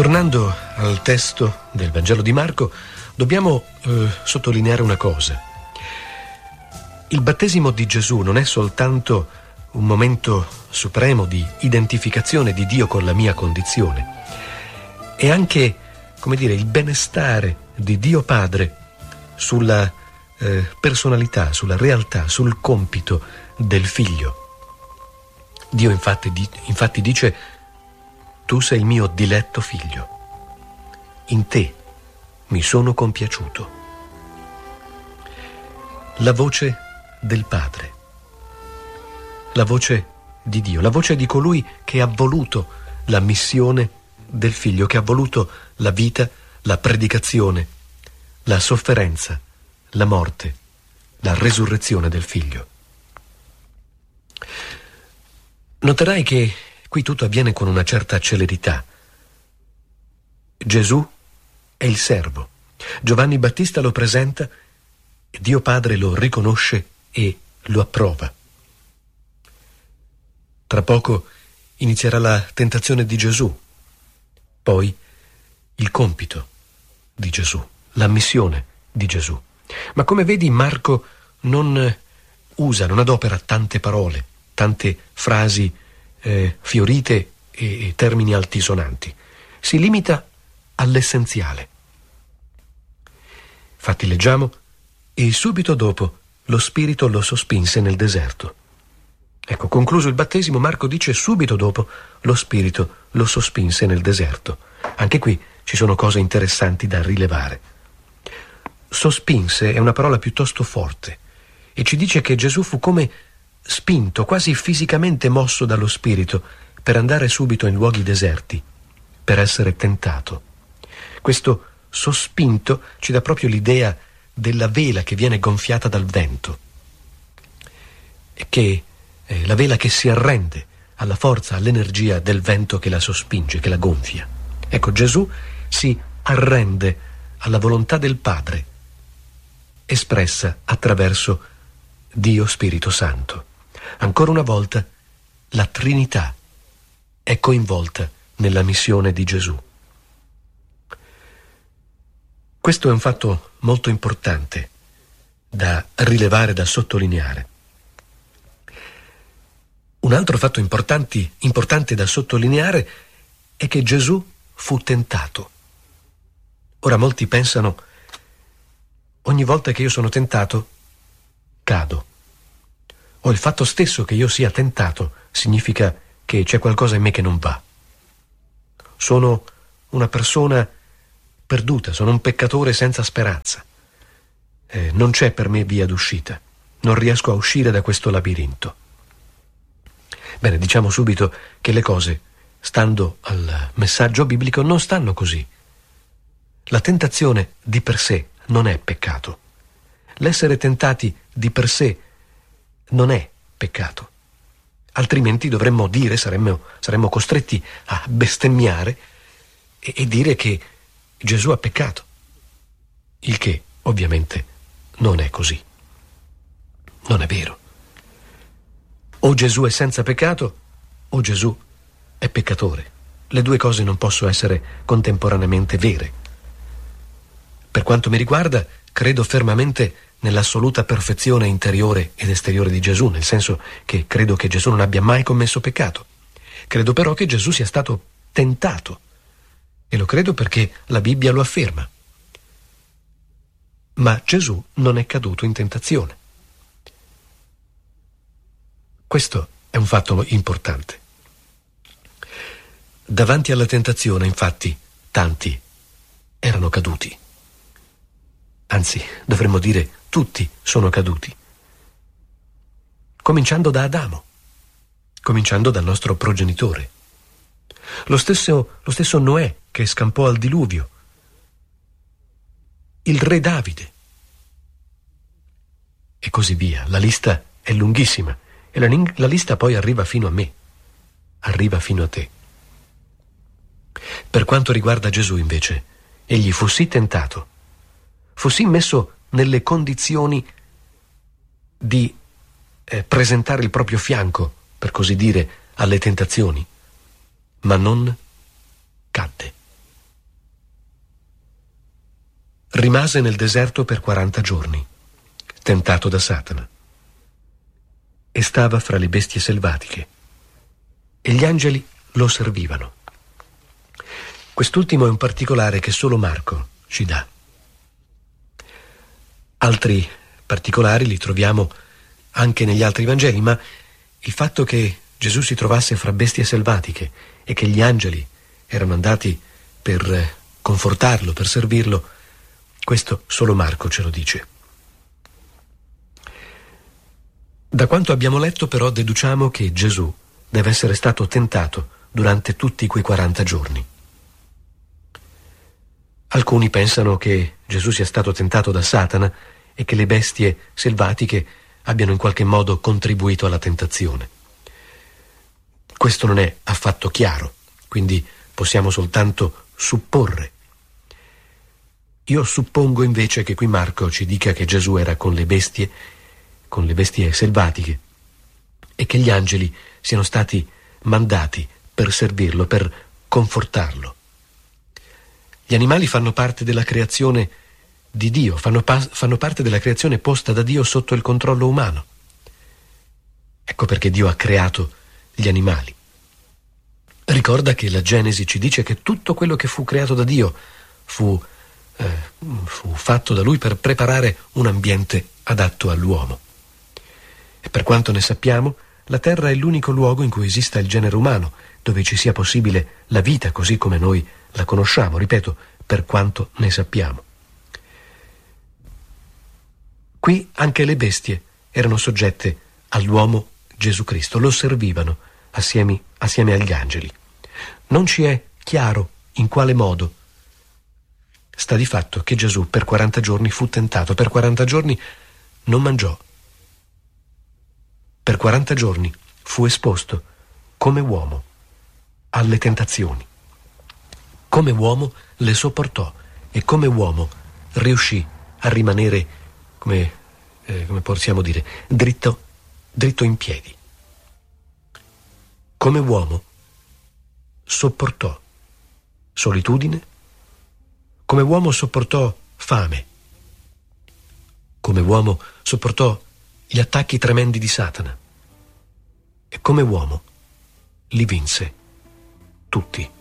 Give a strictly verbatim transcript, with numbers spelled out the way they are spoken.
Tornando al testo del Vangelo di Marco, dobbiamo eh, sottolineare una cosa. Il battesimo di Gesù non è soltanto un momento supremo di identificazione di Dio con la mia condizione, è anche, come dire, il benestare di Dio Padre sulla eh, personalità, sulla realtà, sul compito del figlio. Dio infatti, di, infatti dice: tu sei il mio diletto figlio, in te mi sono compiaciuto. La voce del Padre, la voce di Dio, la voce di colui che ha voluto la missione del figlio, che ha voluto la vita, la predicazione, la sofferenza, la morte, la resurrezione del figlio. Noterai che qui tutto avviene con una certa celerità. Gesù è il servo. Giovanni Battista lo presenta, Dio Padre lo riconosce e lo approva. Tra poco inizierà la tentazione di Gesù, poi il compito di Gesù, la missione di Gesù. Ma come vedi, Marco non usa, non adopera tante parole, tante frasi eh, fiorite e, e termini altisonanti. Si limita all'essenziale. Infatti leggiamo: e subito dopo lo Spirito lo sospinse nel deserto. Ecco, concluso il battesimo, Marco dice: subito dopo lo Spirito lo sospinse nel deserto. Anche qui ci sono cose interessanti da rilevare. Sospinse è una parola piuttosto forte e ci dice che Gesù fu come spinto, quasi fisicamente mosso dallo Spirito, per andare subito in luoghi deserti, per essere tentato. Questo sospinto ci dà proprio l'idea della vela che viene gonfiata dal vento, e che eh, la vela che si arrende alla forza, all'energia del vento che la sospinge, che la gonfia. Ecco, Gesù si arrende alla volontà del Padre, espressa attraverso Dio Spirito Santo. Ancora una volta la Trinità è coinvolta nella missione di Gesù. Questo è un fatto molto importante da rilevare, da sottolineare. Un altro fatto importante, importante da sottolineare è che Gesù fu tentato. Ora molti pensano: ogni volta che io sono tentato, cado. O il fatto stesso che io sia tentato significa che c'è qualcosa in me che non va. Sono una persona perduta, sono un peccatore senza speranza. Eh, non c'è per me via d'uscita. Non riesco a uscire da questo labirinto. Bene, diciamo subito che le cose, stando al messaggio biblico, non stanno così. La tentazione di per sé non è peccato. L'essere tentati di per sé non è peccato. Altrimenti dovremmo dire, saremmo, saremmo costretti a bestemmiare e, e dire che Gesù ha peccato. Il che, ovviamente, non è così. Non è vero. O Gesù è senza peccato, o Gesù è peccatore. Le due cose non possono essere contemporaneamente vere. Per quanto mi riguarda, credo fermamente nell'assoluta perfezione interiore ed esteriore di Gesù, nel senso che credo che Gesù non abbia mai commesso peccato. Credo però che Gesù sia stato tentato, e lo credo perché la Bibbia lo afferma. Ma Gesù non è caduto in tentazione. Questo è un fatto importante. Davanti alla tentazione, infatti, tanti erano caduti. Anzi, dovremmo dire, tutti sono caduti. Cominciando da Adamo, cominciando dal nostro progenitore. Lo stesso, lo stesso Noè che scampò al diluvio. Il re Davide. E così via. La lista è lunghissima. E la, la lista poi arriva fino a me, arriva fino a te. Per quanto riguarda Gesù, invece, egli fu sì tentato, fu sì messo nelle condizioni di eh, presentare il proprio fianco, per così dire, alle tentazioni, ma non cadde. rimase nel deserto per quaranta giorni, tentato da Satana, e stava fra le bestie selvatiche, e gli angeli lo servivano. Quest'ultimo è un particolare che solo Marco ci dà. Altri particolari li troviamo anche negli altri Vangeli, ma il fatto che Gesù si trovasse fra bestie selvatiche e che gli angeli erano andati per confortarlo, per servirlo, questo solo Marco ce lo dice. Da quanto abbiamo letto però deduciamo che Gesù deve essere stato tentato durante tutti quei quaranta giorni. Alcuni pensano che Gesù sia stato tentato da Satana e che le bestie selvatiche abbiano in qualche modo contribuito alla tentazione. Questo non è affatto chiaro, quindi possiamo soltanto supporre. Io suppongo invece che qui Marco ci dica che Gesù era con le bestie, con le bestie selvatiche, e che gli angeli siano stati mandati per servirlo, per confortarlo. Gli animali fanno parte della creazione di Dio, fanno, pa- fanno parte della creazione posta da Dio sotto il controllo umano. Ecco perché Dio ha creato gli animali. Ricorda che la Genesi ci dice che tutto quello che fu creato da Dio fu, eh, fu fatto da Lui per preparare un ambiente adatto all'uomo. E per quanto ne sappiamo, la Terra è l'unico luogo in cui esista il genere umano, dove ci sia possibile la vita così come noi la conosciamo, ripeto, per quanto ne sappiamo. Qui anche le bestie erano soggette all'uomo Gesù Cristo, lo servivano assieme, assieme agli angeli. Non ci è chiaro in quale modo. Sta di fatto che Gesù per quaranta giorni fu tentato, per quaranta giorni non mangiò. Per quaranta giorni fu esposto come uomo alle tentazioni. Come uomo le sopportò e come uomo riuscì a rimanere, come, eh, come possiamo dire, dritto, dritto in piedi. Come uomo sopportò solitudine, come uomo sopportò fame, come uomo sopportò gli attacchi tremendi di Satana e come uomo li vinse tutti.